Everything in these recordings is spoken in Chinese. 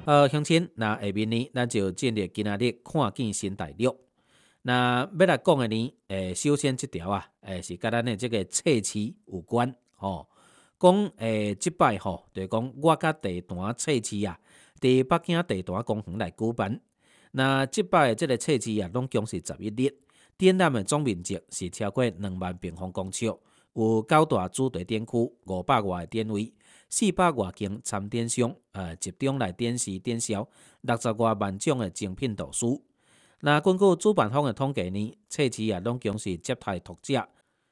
乡亲，那下面呢，咱就进入今仔日看见新大陆。那要来讲的呢，首先这条啊，是甲咱的这个册市有关吼。讲即摆吼，就是讲我甲地坛册市啊，伫北京地坛公园来举办。那即摆的这个册市啊，拢共是11日，展览的总面积是超过2万平方公尺，有9大主题展区，500外个展位，400外间参展商，集中来展示展销60外万种的精品图书。那根据主办方的统计呢，册市啊，拢共是接待读者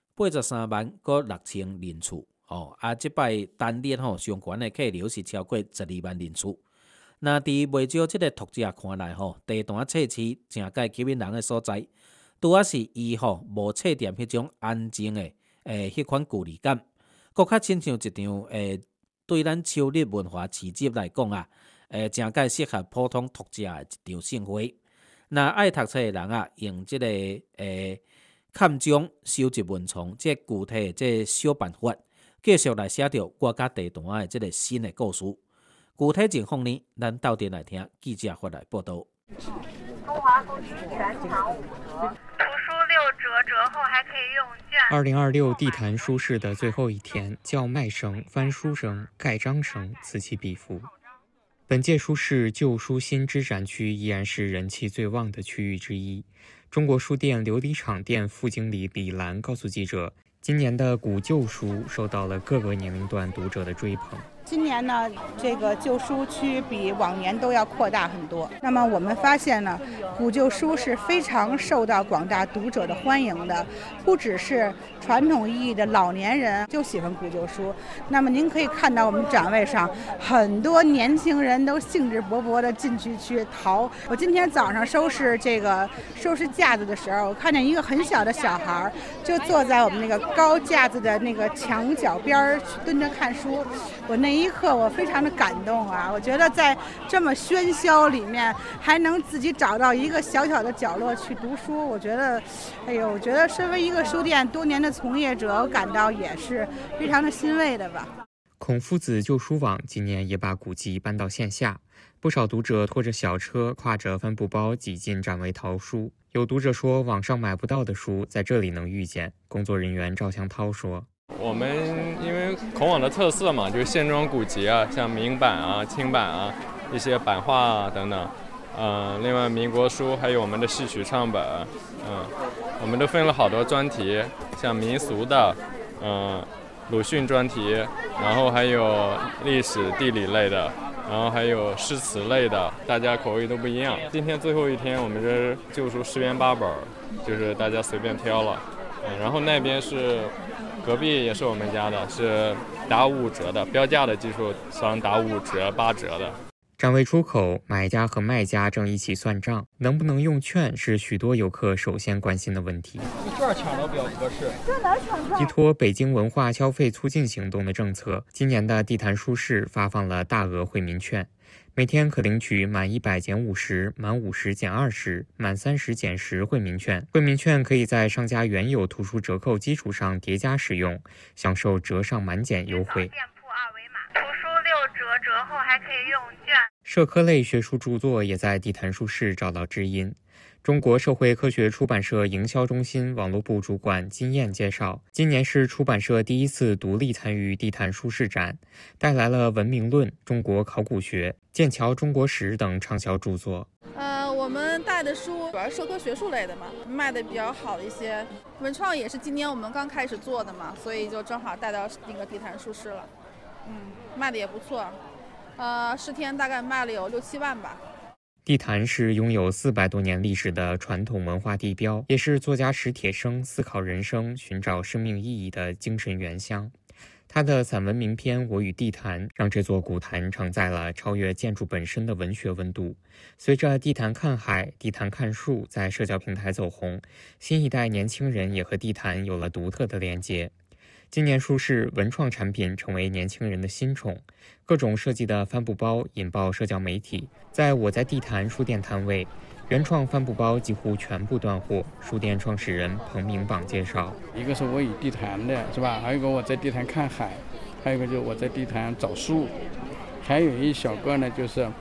83万个6000人次。即摆单日上悬的客流是超过12万人次。那伫袂少即个读者看来地坛册市正介吸引人的所在，拄啊是伊无册店迄种安静的迄款距离感，搁较亲像一场对咱秋日文化市集来讲啊，正介适合普通读者的一场盛会。那爱读册的人啊，用即个看中收集文创即具体的即小办法，继续来写着我甲地坛的即个新的故事。具体情况呢，咱斗阵来听记者发来报道。 中华书局全场5折，图书6折，折后还可以用 2026 券。 地坛书市的最后一天，叫卖声、翻书声、盖章声此起彼伏。本届书市旧书新知展区依然是人气最旺的区域之一。中国书店琉璃厂店副经理李兰告诉记者，今年的古旧书受到了各个年龄段读者的追捧。 今年呢，这个旧书区比往年都要扩大很多。那么我们发现呢，古旧书是非常受到广大读者的欢迎的，不只是传统意义的老年人就喜欢古旧书。那么您可以看到我们展位上很多年轻人都兴致勃勃地进去淘。我今天早上收拾架子的时候，我看见一个很小的小孩就坐在我们那个高架子的那个墙角边蹲着看书。我那一刻我非常的感动啊！我觉得在这么喧嚣里面，还能自己找到一个小小的角落去读书，我觉得身为一个书店多年的从业者，我感到也是非常的欣慰的吧。 孔夫子旧书网今年也把古籍搬到线下，不少读者拖着小车，挎着帆布包挤进展位淘书。有读者说，网上买不到的书在这里能遇见。工作人员赵向涛说， 我们因为孔网的特色嘛，就是线装古籍啊，像明版啊、清版啊，一些版画啊等等。另外民国书还有我们的戏曲唱本，我们都分了好多专题，像民俗的，鲁迅专题，然后还有历史地理类的，然后还有诗词类的，大家口味都不一样。今天最后一天，我们这旧书10元8本，就是大家随便挑了。然后那边是隔壁也是我们家的，是打5折的，标价的基础上打5折、8折的。 展位出口，买家和卖家正一起算账，能不能用券是许多游客首先关心的问题。 券抢到比较合适。 依托北京文化消费促进行动的政策，今年的地坛书市发放了大额惠民券，每天可领取满100减50、满50减20、满30减10惠民券。惠民券可以在商家原有图书折扣基础上叠加使用，享受折上满减优惠。 店铺二维码，图书6折，折后还可以用券。 社科类学术著作也在地坛书市找到知音。中国社会科学出版社营销中心网络部主管金燕介绍，今年是出版社第一次独立参与地坛书市展，带来了《文明论》《中国考古学》《剑桥中国史》等畅销著作。 我们带的书主要是社科学术类的嘛，卖的比较好的一些。文创也是今年我们刚开始做的嘛，所以就正好带到那个地坛书市了。卖的也不错，10天大概卖了有6、7万吧。 地坛是拥有400多年历史的传统文化地标，也是作家史铁生思考人生、寻找生命意义的精神原乡。他的散文名篇《我与地坛》让这座古坛承载了超越建筑本身的文学温度。随着地坛看海、地坛看树在社交平台走红，新一代年轻人也和地坛有了独特的连接。今年书市文创产品成为年轻人的新宠，各种设计的帆布包引爆社交媒体。在我在地坛书店摊位，原创帆布包几乎全部断货。书店创始人彭明榜介绍， 一个是我与地坛的是吧，还有一个我在地坛看海，还有一个就是我在地坛找书，还有一小个呢就是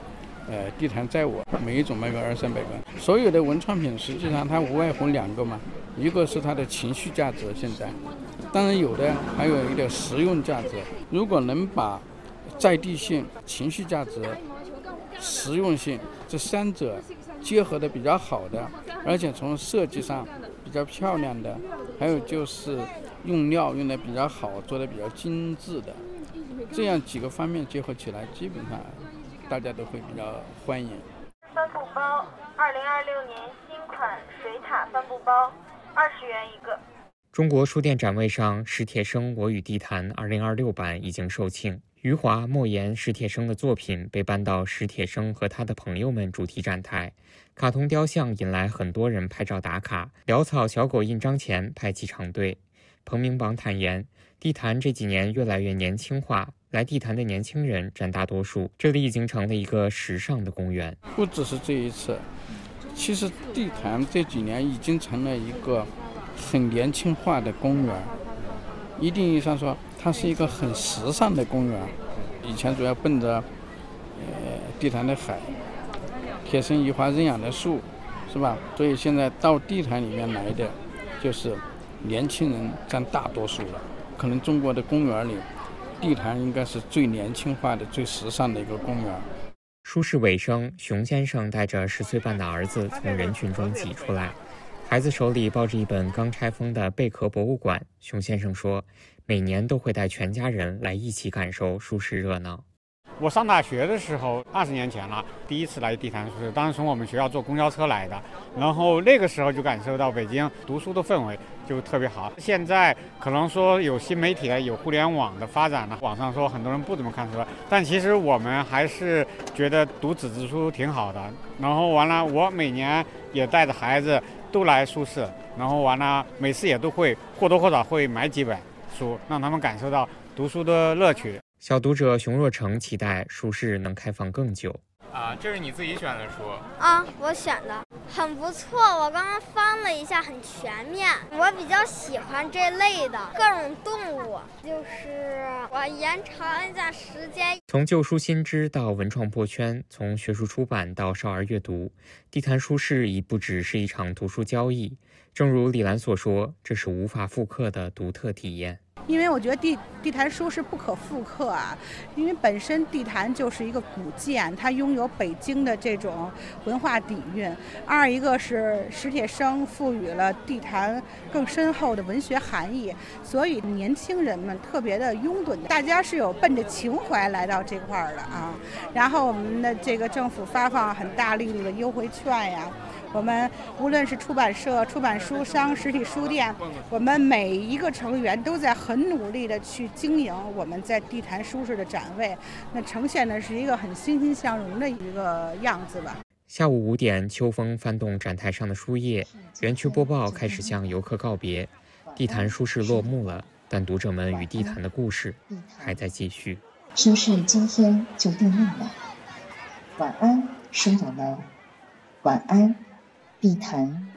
地坛载我，每一种卖个200-300个。所有的文创品实际上它无外乎2个嘛，一个是它的情绪价值，现在，当然有的还有一点实用价值。如果能把在地性、情绪价值、实用性这3者结合的比较好的，而且从设计上比较漂亮的，还有就是用料用的比较好，做的比较精致的，这样几个方面结合起来，基本上大家都会比较欢迎。 帆布包，2026年新款水獭帆布包，20元一个。 中国书店展位上，史铁生《我与地坛》2026版已经售罄。余华、莫言、史铁生的作品被搬到史铁生和他的朋友们主题展台，卡通雕像引来很多人拍照打卡，潦草小狗印章前排起长队。彭明榜坦言，地坛这几年越来越年轻化，来地坛的年轻人占大多数，这里已经成了一个时尚的公园。 不只是这一次，其实地坛这几年已经成了一个很年轻化的公园，一定意义上说，它是一个很时尚的公园。以前主要奔着地坛的海、铁生移花认养的树，是吧？所以现在到地坛里面来的，就是年轻人占大多数了。可能中国的公园里，地坛应该是最年轻化的、最时尚的一个公园。 书市尾声，熊先生带着10岁半的儿子从人群中挤出来，孩子手里抱着一本刚拆封的贝壳博物馆。熊先生说，每年都会带全家人来一起感受书市热闹。 我上大学的时候，20年前了，第一次来地坛书市，当时从我们学校坐公交车来的，然后那个时候就感受到北京读书的氛围就特别好。现在可能说有新媒体的、有互联网的发展了，网上说很多人不怎么看书，但其实我们还是觉得读纸质书挺好的。然后完了，我每年也带着孩子都来书市，然后完了每次也都会或多或少会买几本书，让他们感受到读书的乐趣。 小读者熊若成期待书市能开放更久。 这是你自己选的书我选的很不错，我刚刚翻了一下，很全面。我比较喜欢这类的各种动物，就是我延长一下时间。 从旧书新知到文创破圈，从学术出版到少儿阅读，地坛书市已不只是一场读书交易。正如李兰所说，这是无法复刻的独特体验。 因为我觉得地坛书是不可复刻啊，因为本身地坛就是一个古建，它拥有北京的这种文化底蕴。二一个是史铁生赋予了地坛更深厚的文学含义，所以年轻人们特别的拥趸，大家是有奔着情怀来到这块儿的啊。然后我们的这个政府发放很大力度的优惠券呀。我们无论是出版社、出版书商、实体书店，我们每一个成员都在很努力的去经营我们在地坛书市的展位，那呈现的是一个很欣欣向荣的一个样子吧。 下午5点，秋风翻动展台上的书页，园区播报开始向游客告别，地坛书市落幕了，但读者们与地坛的故事还在继续。 书市今天就定论了，晚安，书友们，晚安。地坛